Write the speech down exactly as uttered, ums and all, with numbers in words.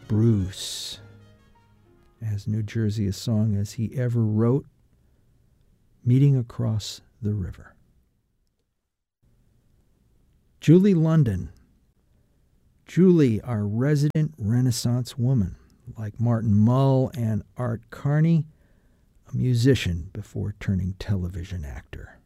Bruce, as New Jersey a song as he ever wrote, Meeting Across the River. Julie London. Julie, our resident Renaissance woman, like Martin Mull and Art Carney, a musician before turning television actor.